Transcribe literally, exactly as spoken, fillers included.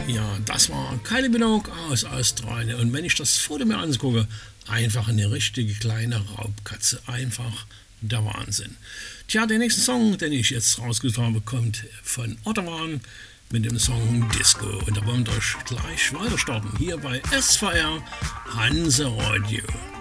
Ja, das war Kylie Minogue aus Australien. Und wenn ich das Foto mir angucke, einfach eine richtige kleine Raubkatze. Einfach der Wahnsinn. Tja, der nächste Song, den ich jetzt rausgesucht habe, kommt von Otterwan mit dem Song Disco. Und da wollen wir euch gleich weiter starten. Hier bei S V R Hanse Radio.